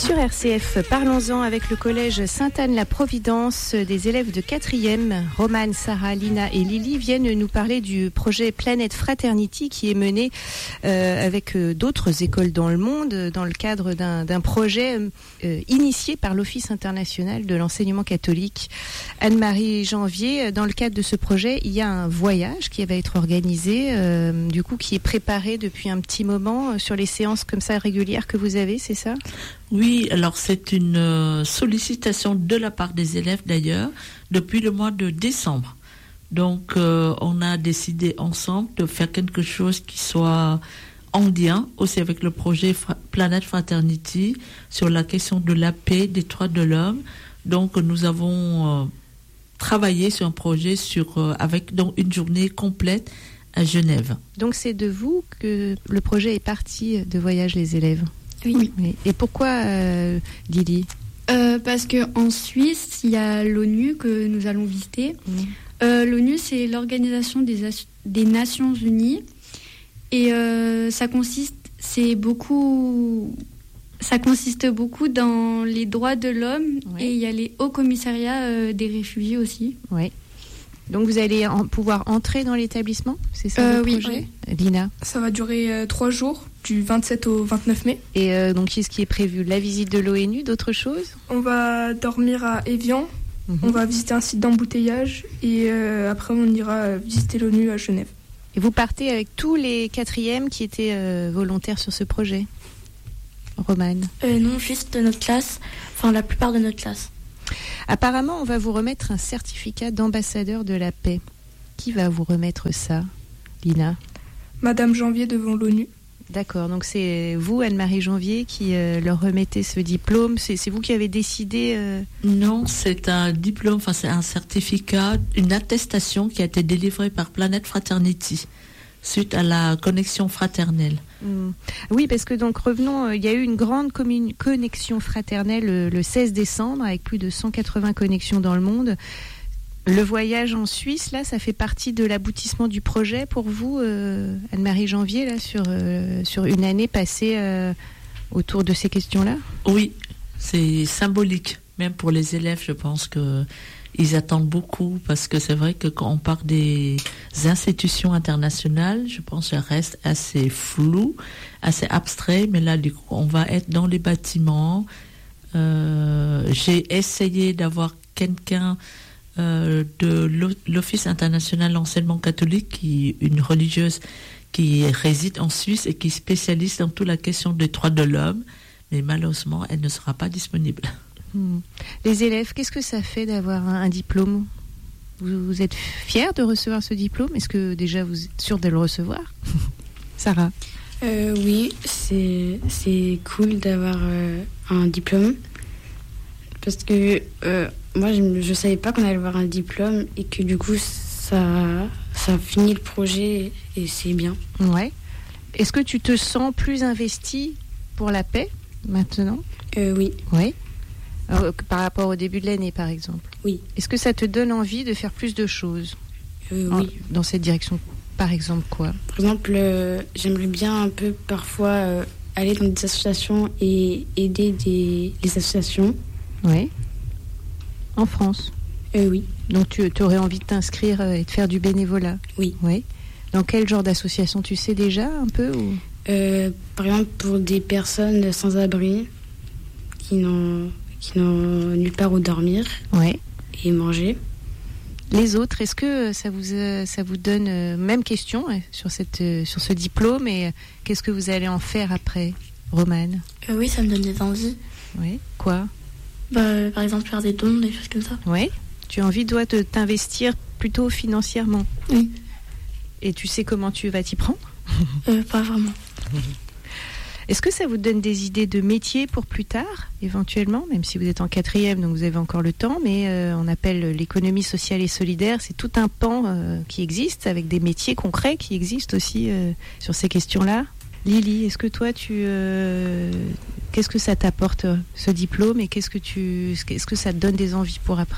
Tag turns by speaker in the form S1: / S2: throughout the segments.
S1: Sur RCF, parlons-en avec le collège Sainte-Anne-la-Providence. Des élèves de 4e, Romane, Sarah, Lina et Lily, viennent nous parler du projet Planète Fraternity qui est mené avec d'autres écoles dans le monde dans le cadre d'un projet initié par l'Office international de l'enseignement catholique. Anne-Marie Janvier, dans le cadre de ce projet, il y a un voyage qui va être organisé, du coup qui est préparé depuis un petit moment sur les séances comme ça régulières que vous avez, c'est ça ?
S2: Oui, alors c'est une sollicitation de la part des élèves d'ailleurs depuis le mois de décembre. Donc on a décidé ensemble de faire quelque chose qui soit en lien aussi avec le projet Planète Fraternity sur la question de la paix, des droits de l'homme. Donc nous avons travaillé sur un projet avec donc une journée complète à Genève.
S1: Donc c'est de vous que le projet est parti de Voyage les élèves ?
S3: Oui.
S1: Et pourquoi Lily ?
S3: Parce qu'en Suisse, il y a l'ONU que nous allons visiter. L'ONU, c'est l'Organisation des Nations Unies. Et ça consiste beaucoup dans les droits de l'homme. Oui. Et il y a les hauts commissariats des réfugiés aussi.
S1: Oui. Donc vous allez pouvoir entrer dans l'établissement, c'est ça le projet ? Oui. Lina ?
S4: Ça va durer 3 jours, du 27 au 29 mai.
S1: Et donc qu'est-ce qui est prévu ? La visite de l'ONU, d'autres choses ?
S4: On va dormir à Évian, on va visiter un site d'embouteillage et après on ira visiter l'ONU à Genève.
S1: Et vous partez avec tous les 4e qui étaient volontaires sur ce projet ? Romane ?
S5: Non, juste de notre classe, enfin la plupart de notre classe.
S1: Apparemment, on va vous remettre un certificat d'ambassadeur de la paix. Qui va vous remettre ça, Lina ?
S4: Madame Janvier devant l'ONU.
S1: D'accord, donc c'est vous, Anne-Marie Janvier, qui leur remettez ce diplôme. C'est vous qui avez décidé
S2: Non, c'est un diplôme, c'est un certificat, une attestation qui a été délivrée par Planète Fraternity suite à la connexion fraternelle.
S1: Oui, parce que donc revenons, il y a eu une grande connexion fraternelle le 16 décembre avec plus de 180 connexions dans le monde. Le voyage en Suisse, là, ça fait partie de l'aboutissement du projet pour vous, Anne-Marie Janvier, là, sur une année passée autour de ces questions-là ?
S2: Oui, c'est symbolique, même pour les élèves, je pense que ils attendent beaucoup parce que c'est vrai que quand on parle des institutions internationales, je pense que ça reste assez flou, assez abstrait, mais là, du coup, on va être dans les bâtiments. J'ai essayé d'avoir quelqu'un de l'Office international de l'enseignement catholique, une religieuse qui réside en Suisse et qui est spécialiste dans toute la question des droits de l'homme, mais malheureusement, elle ne sera pas disponible.
S1: Les élèves, qu'est-ce que ça fait d'avoir un diplôme ? Vous êtes fiers de recevoir ce diplôme ? Est-ce que déjà vous êtes sûr de le recevoir ? Sarah ?
S6: Oui, c'est cool d'avoir un diplôme. Parce que moi, je savais pas qu'on allait avoir un diplôme et que du coup, ça finit le projet et c'est bien.
S1: Ouais. Est-ce que tu te sens plus investi pour la paix maintenant ?
S6: Oui.
S1: Oui. Par rapport au début de l'année, par exemple.
S6: Oui.
S1: Est-ce que ça te donne envie de faire plus de choses
S6: oui.
S1: Dans cette direction ? Par exemple, quoi ?
S6: Par exemple, j'aimerais bien un peu parfois aller dans des associations et aider les associations.
S1: Oui. En France ?
S6: Oui.
S1: Donc tu aurais envie de t'inscrire et de faire du bénévolat ?
S6: Oui.
S1: Oui. Dans quel genre d'association tu sais déjà un peu ou...
S6: Par exemple, pour des personnes sans abri qui n'ont nulle part où dormir et manger.
S1: Les autres, est-ce que ça vous donne même question sur ce diplôme et qu'est-ce que vous allez en faire après, Romane ?
S5: Oui, ça me donne des envies.
S1: Oui. Quoi ?
S5: Par exemple, faire des dons, des choses comme ça.
S1: Oui. Tu as envie, toi, de t'investir plutôt financièrement ?
S5: Oui.
S1: Et tu sais comment tu vas t'y prendre ?
S5: Pas vraiment.
S1: Est-ce que ça vous donne des idées de métiers pour plus tard, éventuellement, même si vous êtes en 4e, donc vous avez encore le temps, mais on appelle l'économie sociale et solidaire, c'est tout un pan qui existe, avec des métiers concrets qui existent aussi sur ces questions-là. Lily, est-ce que toi, qu'est-ce que ça t'apporte, ce diplôme, et est-ce que ça te donne des envies pour après ?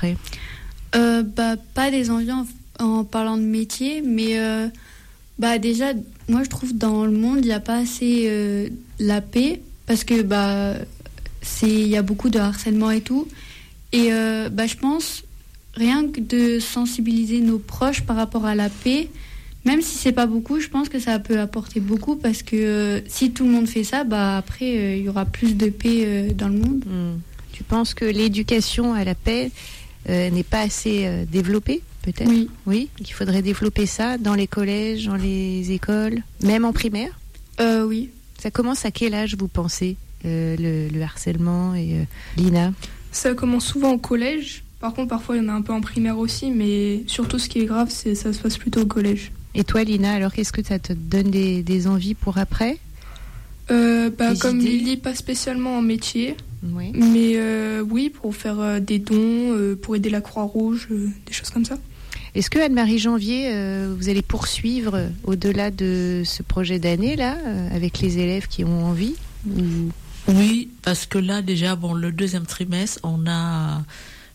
S3: Pas des envies en parlant de métier, mais déjà, moi je trouve dans le monde, il n'y a pas assez la paix, parce que il y a beaucoup de harcèlement et tout. Et je pense, rien que de sensibiliser nos proches par rapport à la paix, même si c'est pas beaucoup, je pense que ça peut apporter beaucoup parce que si tout le monde fait ça, après il y aura plus de paix dans le monde.
S1: Tu penses que l'éducation à la paix n'est pas assez développée, peut-être ? Oui, qu'il faudrait développer ça dans les collèges, dans les écoles, même en primaire ?
S3: Oui.
S1: Ça commence à quel âge, vous pensez, le harcèlement et Lina ?
S4: Ça commence souvent au collège. Par contre, parfois, il y en a un peu en primaire aussi, mais surtout, ce qui est grave, ça se passe plutôt au collège.
S1: Et toi, Lina, alors qu'est-ce que ça te donne des envies pour après ?
S4: Comme Lily, pas spécialement en métier, mais oui, pour faire des dons, pour aider la Croix-Rouge, des choses comme ça.
S1: Est-ce que Anne-Marie Janvier, vous allez poursuivre au-delà de ce projet d'année là, avec les élèves qui ont envie
S2: Oui, parce que là déjà, le deuxième trimestre, on a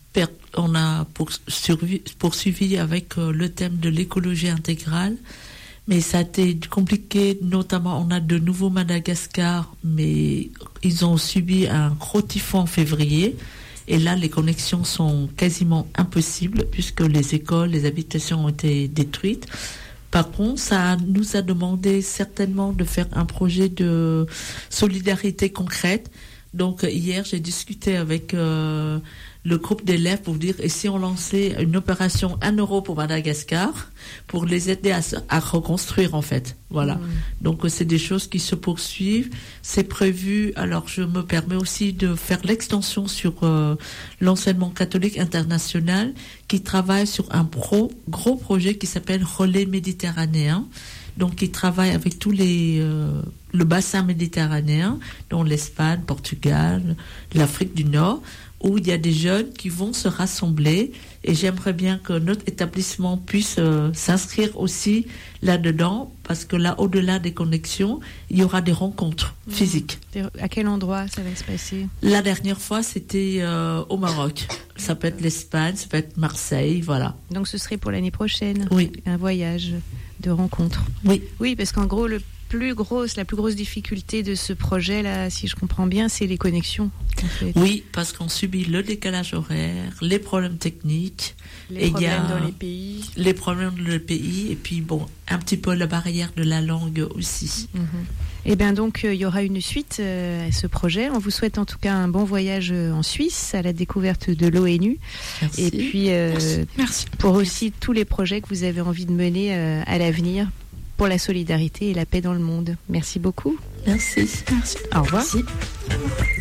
S2: poursuivi avec le thème de l'écologie intégrale, mais ça a été compliqué, notamment on a de nouveau Madagascar, mais ils ont subi un gros typhon en février, et là les connexions sont quasiment impossibles puisque les écoles, les habitations ont été détruites. Par contre, ça nous a demandé certainement de faire un projet de solidarité concrète. Donc hier, j'ai discuté avec le groupe d'élèves pour dire, et si on lançait une opération 1 euro pour Madagascar, pour les aider à reconstruire en fait. Voilà. Donc c'est des choses qui se poursuivent. C'est prévu. Alors je me permets aussi de faire l'extension sur l'enseignement catholique international qui travaille sur un gros projet qui s'appelle Relais méditerranéen. Donc, ils travaillent avec tous le bassin méditerranéen, dont l'Espagne, Portugal, l'Afrique du Nord, où il y a des jeunes qui vont se rassembler. Et j'aimerais bien que notre établissement puisse s'inscrire aussi là-dedans, parce que là, au-delà des connexions, il y aura des rencontres physiques.
S1: À quel endroit ça va se passer ?
S2: La dernière fois, c'était au Maroc. Ça peut être l'Espagne, ça peut être Marseille, voilà.
S1: Donc, ce serait pour l'année prochaine ?
S2: Oui.
S1: Un voyage de rencontre. Oui, parce qu'en gros, la plus grosse difficulté de ce projet-là, si je comprends bien, c'est les connexions. En fait.
S2: Oui, parce qu'on subit le décalage horaire, les problèmes techniques.
S1: Les problèmes dans les pays.
S2: Les problèmes dans le pays, et puis un petit peu la barrière de la langue aussi.
S1: Et bien donc, il y aura une suite à ce projet. On vous souhaite en tout cas un bon voyage en Suisse, à la découverte de l'ONU.
S2: Merci.
S1: Et puis,
S4: Merci.
S1: Pour aussi tous les projets que vous avez envie de mener à l'avenir pour la solidarité et la paix dans le monde. Merci beaucoup.
S2: Merci.
S1: Au revoir.
S5: Merci.